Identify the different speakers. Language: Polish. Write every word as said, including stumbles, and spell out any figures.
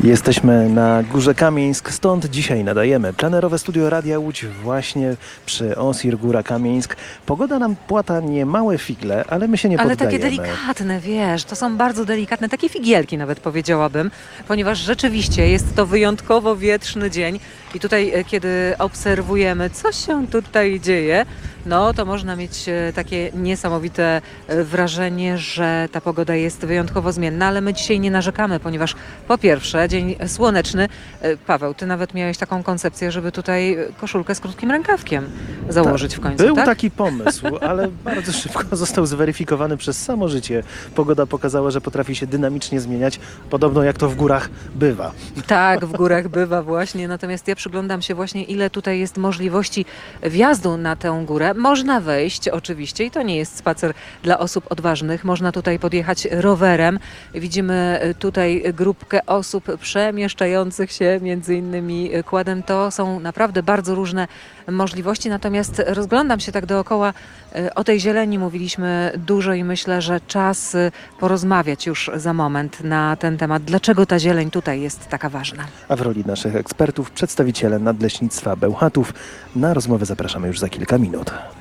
Speaker 1: Jesteśmy na Górze Kamieńsk, stąd dzisiaj nadajemy plenerowe studio Radia Łódź właśnie przy Osir Góra Kamieńsk. Pogoda nam płata niemałe figle, ale my się nie
Speaker 2: Ale
Speaker 1: poddajemy.
Speaker 2: takie delikatne, wiesz, to są bardzo delikatne, takie figielki nawet powiedziałabym, ponieważ rzeczywiście jest to wyjątkowo wietrzny dzień i tutaj, e, kiedy obserwujemy, co się tutaj dzieje, no to można mieć e, takie niesamowite e, wrażenie, że ta pogoda jest wyjątkowo zmienna, ale my dzisiaj nie narzekamy, ponieważ po pierwsze dzień słoneczny. E, Paweł, ty nawet miałeś taką koncepcję, żeby tutaj koszulkę z krótkim rękawkiem założyć w końcu,
Speaker 1: Był
Speaker 2: tak?
Speaker 1: taki pomysł, ale bardzo szybko został zweryfikowany przez samo życie. Pogoda pokazała, że potrafi się dynamicznie zmieniać, podobno jak to w górach bywa.
Speaker 2: Tak, w górach bywa właśnie, natomiast ja przyglądam się właśnie, ile tutaj jest możliwości wjazdu na tę górę. Można wejść oczywiście i to nie jest spacer dla osób odważnych. Można tutaj podjechać rowerem. Widzimy tutaj grupkę osób przemieszczających się między innymi quadem. To są naprawdę bardzo różne możliwości, natomiast rozglądam się tak dookoła. O tej zieleni mówiliśmy dużo i myślę, że czas porozmawiać już za moment na ten temat. Dlaczego ta zieleń tutaj jest taka ważna?
Speaker 1: A w roli naszych ekspertów przedstawiciele Nadleśnictwa Bełchatów. Na rozmowę zapraszamy już za kilka minut.